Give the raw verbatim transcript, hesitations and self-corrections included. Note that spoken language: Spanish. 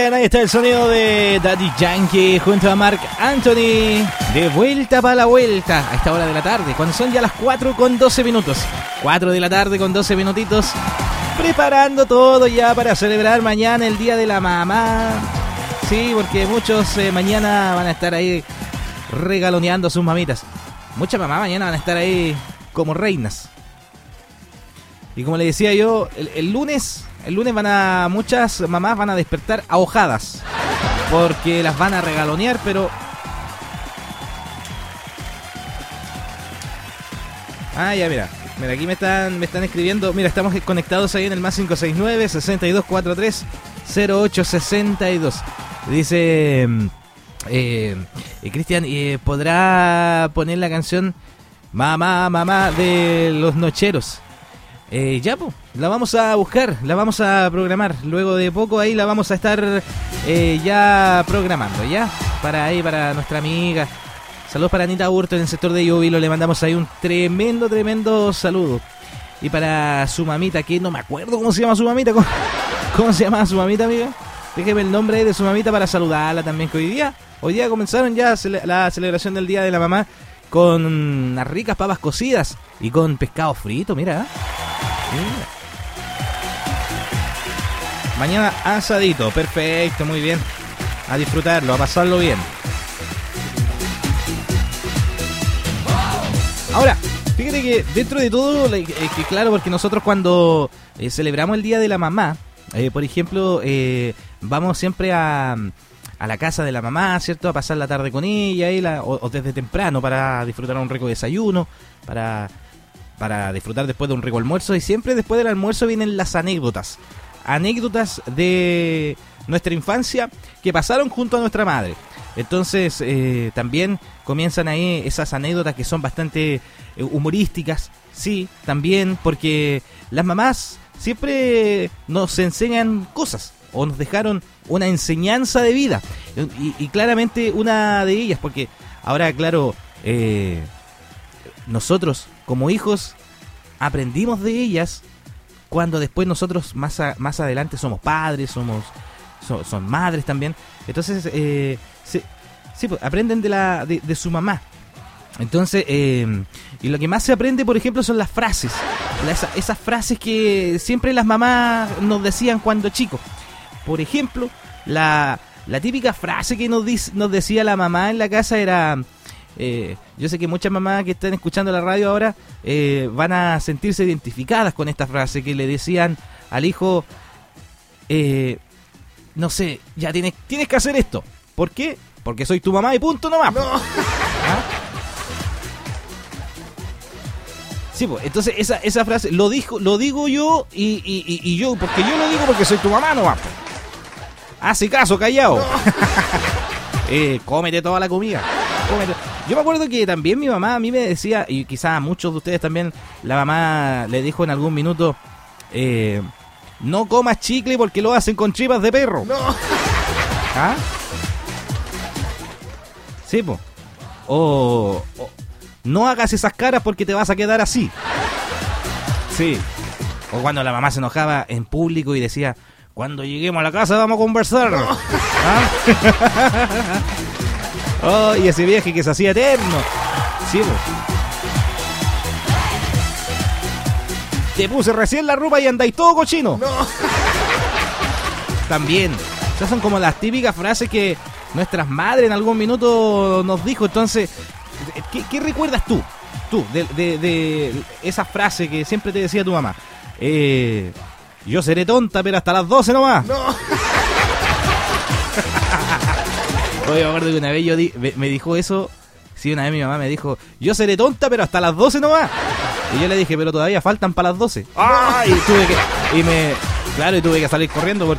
bien, ahí está el sonido de Daddy Yankee junto a Marc Anthony. De vuelta para la vuelta a esta hora de la tarde, cuando son ya las cuatro con doce minutos. cuatro de la tarde con doce minutitos. Preparando todo ya para celebrar mañana el Día de la Mamá. Sí, porque muchos eh, mañana van a estar ahí regaloneando a sus mamitas. Muchas mamás mañana van a estar ahí como reinas. Y como le decía yo, el, el lunes, el lunes van a muchas mamás van a despertar ahogadas porque las van a regalonear, pero ah, ya mira, mira aquí me están me están escribiendo, mira, estamos conectados ahí en el más cinco seis nueve, seis dos cuatro tres, cero ocho seis dos. Dice eh, eh, Cristian, eh, ¿podrá poner la canción Mamá, Mamá de los Nocheros? Eh, ya, pues, la vamos a buscar, la vamos a programar. Luego de poco ahí la vamos a estar eh, ya programando, ¿ya? Para ahí, para nuestra amiga. Saludos para Anita Hurto en el sector de Llovilo. Le mandamos ahí un tremendo, tremendo saludo. Y para su mamita, que no me acuerdo cómo se llama su mamita. ¿Cómo, cómo se llama su mamita, amiga? Déjeme el nombre de su mamita para saludarla también, que hoy día, hoy día comenzaron ya la celebración del Día de la Mamá con unas ricas papas cocidas y con pescado frito, mira. Mira. Mañana asadito, perfecto, muy bien. A disfrutarlo, a pasarlo bien. Ahora, fíjate que dentro de todo, eh, que claro, porque nosotros cuando eh, celebramos el Día de la Mamá, eh, por ejemplo, eh, vamos siempre a, a la casa de la mamá, ¿cierto? A pasar la tarde con ella y la, o, o desde temprano para disfrutar un rico desayuno, para... para disfrutar después de un rico almuerzo. Y siempre después del almuerzo vienen las anécdotas. Anécdotas de nuestra infancia que pasaron junto a nuestra madre. Entonces eh, también comienzan ahí esas anécdotas que son bastante eh, humorísticas. Sí, también porque las mamás siempre nos enseñan cosas o nos dejaron una enseñanza de vida. Y, y claramente una de ellas, porque ahora claro, eh, nosotros como hijos aprendimos de ellas cuando después nosotros más a, más adelante somos padres, somos so, son madres también. Entonces eh, se, sí, pues, aprenden de la de, de su mamá. Entonces eh, y lo que más se aprende, por ejemplo, son las frases, las, esas frases que siempre las mamás nos decían cuando chicos. Por ejemplo, la, la típica frase que nos, dice, nos decía la mamá en la casa era... Eh, yo sé que muchas mamás que están escuchando la radio ahora eh, van a sentirse identificadas con esta frase que le decían al hijo, eh, no sé, ya tienes, tienes que hacer esto. ¿Por qué? Porque soy tu mamá y punto nomás. No. ¿Ah? Sí, pues, entonces esa, esa frase lo dijo, lo digo yo y, y, y, y yo, porque yo lo digo porque soy tu mamá nomás. Hace caso, callao. No. eh, cómete toda la comida. Cómete. Yo me acuerdo que también mi mamá a mí me decía, y quizás a muchos de ustedes también, la mamá le dijo en algún minuto, eh, no comas chicle porque lo hacen con tripas de perro. No. ¿Ah? Sí, po. O, o no hagas esas caras porque te vas a quedar así. Sí. O cuando la mamá se enojaba en público y decía, cuando lleguemos a la casa vamos a conversar. No. ¿Ah? Oh, y ese viaje que se hacía eterno. Sí, pues. Te puse recién la ropa y andáis todo cochino. No. También. Esas son como las típicas frases que nuestras madres en algún minuto nos dijo. Entonces, ¿qué, qué recuerdas tú? Tú, de, de, de esa frase que siempre te decía tu mamá. Eh, yo seré tonta, pero hasta las doce nomás. No. Oye, me acuerdo que una vez yo di, me dijo eso. Sí, una vez mi mamá me dijo, yo seré tonta, pero hasta las doce nomás. Y yo le dije, pero todavía faltan para las doce. ¡Ah! Y tuve que, y me, claro, y tuve que salir corriendo porque